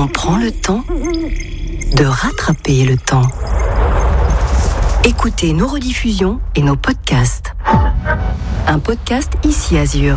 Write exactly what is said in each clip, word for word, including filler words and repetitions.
On prend le temps de rattraper le temps. Écoutez nos rediffusions et nos podcasts. Un podcast Ici Azur.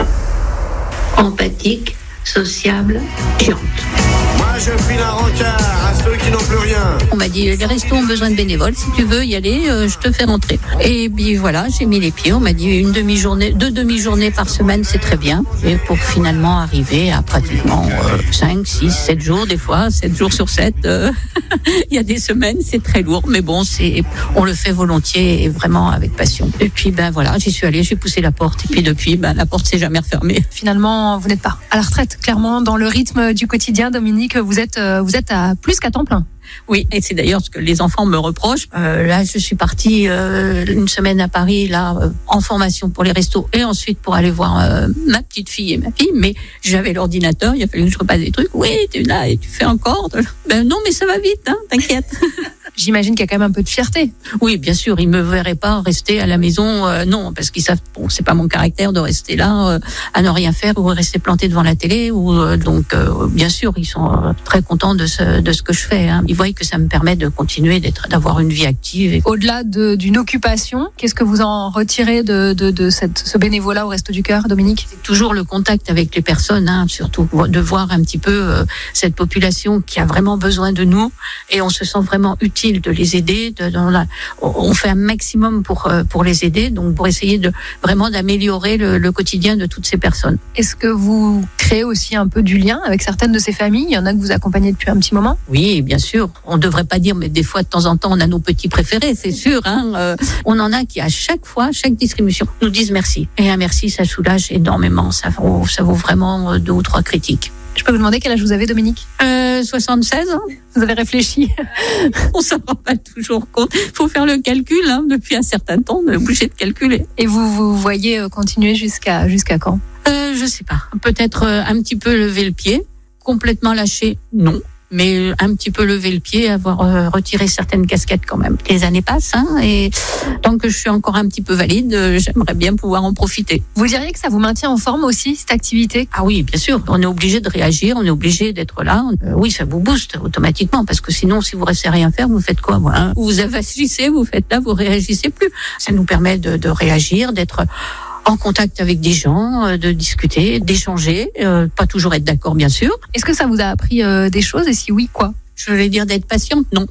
Empathique, sociable, chiante. Moi, je file un rencard à ceux qui n'ont plus rien. On m'a dit, les restos ont besoin de bénévoles. Si tu veux y aller, euh, je te fais rentrer. Et puis voilà, j'ai mis les pieds. On m'a dit une demi-journée, deux demi-journées par semaine, c'est très bien. Et pour finalement arriver à pratiquement euh, cinq, six, sept jours, des fois, sept jours sur sept. Euh, il y a des semaines, c'est très lourd. Mais bon, c'est, on le fait volontiers et vraiment avec passion. Et puis, ben voilà, j'y suis allée, j'ai poussé la porte. Et puis depuis, ben, la porte s'est jamais refermée. Finalement, vous n'êtes pas à la retraite. Clairement, dans le rythme du quotidien, Dominique, vous êtes, euh, vous êtes à plus qu'à temps plein. Oui, et c'est d'ailleurs ce que les enfants me reprochent. Euh, là, je suis partie euh, une semaine à Paris, là, euh, en formation pour les restos, et ensuite pour aller voir euh, ma petite fille et ma fille. Mais j'avais l'ordinateur, il a fallu que je repasse des trucs. Oui, tu es là et tu fais encore. Ben non, mais ça va vite, hein, t'inquiète. J'imagine qu'il y a quand même un peu de fierté. Oui, bien sûr, ils me verraient pas rester à la maison, euh, non, parce qu'ils savent, bon, c'est pas mon caractère de rester là, euh, à ne rien faire ou rester planté devant la télé. Ou euh, donc, euh, bien sûr, ils sont euh, très contents de ce de ce que je fais. Hein. Ils voient que ça me permet de continuer d'être, d'avoir une vie active. Et... Au-delà de, d'une occupation, qu'est-ce que vous en retirez de de, de cette, ce bénévolat au Resto du Cœur, Dominique? C'est toujours le contact avec les personnes, hein, surtout de voir un petit peu euh, cette population qui a vraiment besoin de nous, et on se sent vraiment utile de les aider. De, de, la, on fait un maximum pour pour les aider, donc pour essayer de vraiment d'améliorer le, le quotidien de toutes ces personnes. Est-ce que vous créez aussi un peu du lien avec certaines de ces familles? Il y en a que vous accompagnez depuis un petit moment? Oui, bien sûr. On devrait pas dire, mais des fois de temps en temps, on a nos petits préférés, c'est sûr. Hein. Euh, on en a qui à chaque fois, chaque distribution, nous disent merci. Et un merci, ça soulage énormément. Ça vaut, ça vaut vraiment deux ou trois critiques. Je peux vous demander quel âge vous avez, Dominique? euh, soixante-seize ans. Vous avez réfléchi? On s'en rend pas toujours compte. Il faut faire le calcul. Hein. Depuis un certain temps, on est obligé de calculer. Et vous vous voyez continuer jusqu'à jusqu'à quand? euh, Je sais pas. Peut-être un petit peu lever le pied. Complètement lâcher, non. Mais un petit peu lever le pied, avoir euh, retiré certaines casquettes quand même. Les années passent, hein, et tant que je suis encore un petit peu valide, euh, j'aimerais bien pouvoir en profiter. Vous diriez que ça vous maintient en forme aussi, cette activité? Ah oui, bien sûr. On est obligé de réagir, on est obligé d'être là. Euh, oui, ça vous booste automatiquement, parce que sinon, si vous restez à rien faire, vous faites quoi, moi, hein? Vous agissez, vous faites là, vous réagissez plus. Ça nous permet de, de réagir, d'être en contact avec des gens, euh, de discuter, d'échanger, euh, pas toujours être d'accord, bien sûr. Est-ce que ça vous a appris euh, des choses, et si oui, quoi? Je vais dire d'être patiente, non.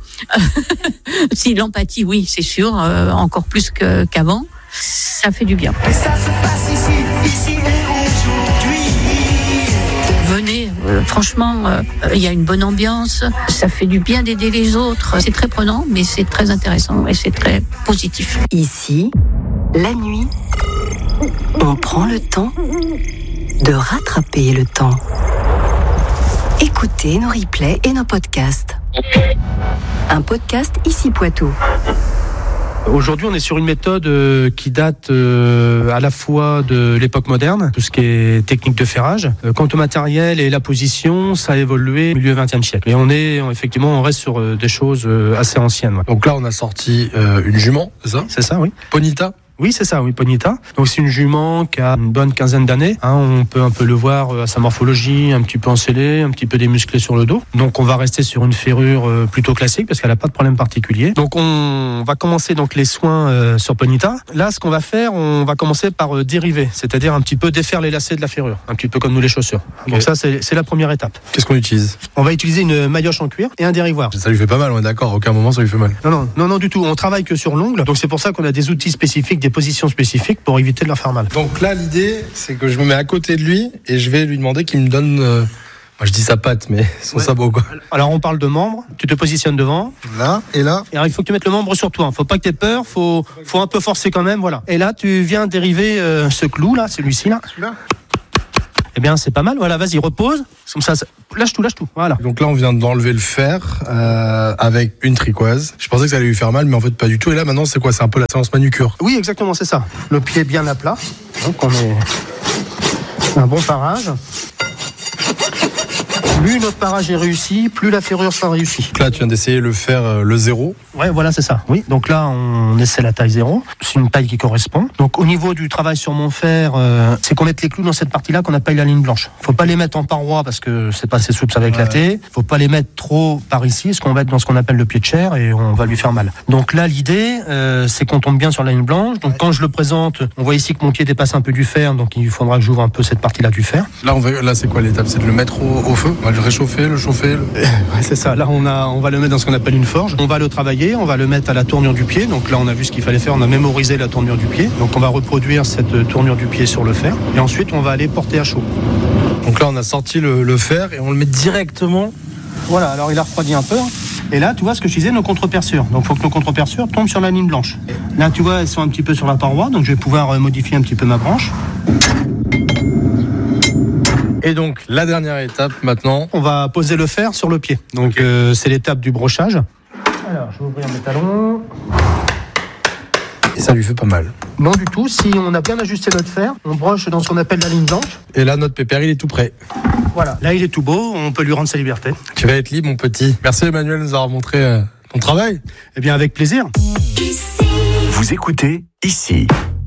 Si, l'empathie, oui, c'est sûr, euh, encore plus que, qu'avant. Ça fait du bien. Et ça se passe ici, ici et aujourd'hui. Venez, euh, franchement, il euh, y a une bonne ambiance, ça fait du bien d'aider les autres. C'est très prenant, mais c'est très intéressant et c'est très positif. Ici, la nuit, on prend le temps de rattraper le temps. Écoutez nos replays et nos podcasts. Un podcast Ici Poitou. Aujourd'hui, on est sur une méthode euh, qui date euh, à la fois de l'époque moderne, tout ce qui est technique de ferrage. Euh, quant au matériel et la position, ça a évolué au milieu vingtième siècle. Et on est, on, effectivement, on reste sur euh, des choses euh, assez anciennes. Ouais. Donc là, on a sorti euh, une jument, c'est ça? C'est ça, oui. Ponita? Oui, c'est ça, oui, Ponita. Donc c'est une jument qui a une bonne quinzaine d'années. Hein, on peut un peu le voir à sa morphologie, un petit peu encellée, un petit peu démusclée sur le dos. Donc on va rester sur une ferrure euh, plutôt classique parce qu'elle n'a pas de problème particulier. Donc on va commencer donc les soins euh, sur Ponita. Là, ce qu'on va faire, on va commencer par euh, dériver, c'est-à-dire un petit peu défaire les lacets de la ferrure, un petit peu comme nous les chaussures. Okay. Donc ça, c'est, c'est la première étape. Qu'est-ce qu'on utilise? On va utiliser une maillotche en cuir et un dérivoire. Ça lui fait pas mal, on est d'accord. À aucun moment ça lui fait mal. Non, non, non, non du tout. On travaille que sur l'ongle. Donc c'est pour ça qu'on a des outils spécifiques, des positions spécifiques pour éviter de leur faire mal. Donc là, l'idée, c'est que je me mets à côté de lui et je vais lui demander qu'il me donne, euh, moi je dis sa patte, mais son ouais. sabot, quoi. Alors on parle de membre, tu te positionnes devant. Là, et là. Et alors il faut que tu mettes le membre sur toi, faut pas que tu aies peur, faut, faut un peu forcer quand même, voilà. Et là, tu viens dériver euh, ce clou là, celui-ci là. Celui-là. Eh bien, c'est pas mal, voilà, vas-y, repose. Comme ça, ça... lâche tout, lâche tout, voilà. Donc là, on vient d'enlever le fer euh, avec une tricoise. Je pensais que ça allait lui faire mal, mais en fait, pas du tout. Et là, maintenant, c'est quoi? C'est un peu la séance manucure. Oui, exactement, c'est ça. Le pied bien à plat. Donc, on est un bon farage. Plus notre parage est réussi, plus la ferrure sera réussie. Donc là, tu viens d'essayer le fer, euh, le zéro. Ouais, voilà, c'est ça. Oui. Donc là, on essaie la taille zéro. C'est une taille qui correspond. Donc au niveau du travail sur mon fer, euh, c'est qu'on mette les clous dans cette partie-là qu'on appelle la ligne blanche. Faut pas les mettre en paroi parce que c'est pas assez souple, ça va éclater. Ouais. Faut pas les mettre trop par ici, parce qu'on va être dans ce qu'on appelle le pied de chair et on va lui faire mal. Donc là, l'idée, euh, c'est qu'on tombe bien sur la ligne blanche. Donc ouais. Quand je le présente, on voit ici que mon pied dépasse un peu du fer, donc il faudra que j'ouvre un peu cette partie-là du fer. Là, on va, là, c'est quoi l'étape? C'est de le mettre au, au feu. On va le réchauffer, le chauffer. Le... Ouais, c'est ça. Là, on a, on va le mettre dans ce qu'on appelle une forge. On va le travailler, on va le mettre à la tournure du pied. Donc là, on a vu ce qu'il fallait faire. On a mémorisé la tournure du pied. Donc on va reproduire cette tournure du pied sur le fer. Et ensuite, on va aller porter à chaud. Donc là, on a sorti le, le fer et on le met directement. Voilà. Alors il a refroidi un peu. Et là, tu vois ce que je disais, nos contre-perçures. Donc il faut que nos contre-perçures tombent sur la ligne blanche. Là, tu vois, elles sont un petit peu sur la paroi. Donc je vais pouvoir modifier un petit peu ma branche. Et donc, la dernière étape maintenant. On va poser le fer sur le pied. Donc, okay. euh, c'est l'étape du brochage. Alors, je vais ouvrir mes talons. Et ça lui fait pas mal. Non du tout. Si on a bien ajusté notre fer, on broche dans ce qu'on appelle la ligne blanche. Et là, notre pépère, il est tout prêt. Voilà. Là, il est tout beau. On peut lui rendre sa liberté. Tu vas être libre, mon petit. Merci Emmanuel de nous avoir montré euh, ton travail. Eh bien, avec plaisir. Vous écoutez Ici.